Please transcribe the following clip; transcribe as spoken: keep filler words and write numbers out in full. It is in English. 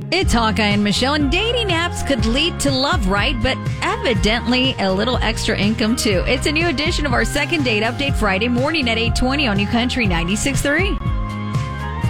It's Hawkeye and Michelle, and dating apps could lead to love, right? But evidently a little extra income, too. It's a new edition of our second date update Friday morning at eight twenty on New Country ninety-six point three.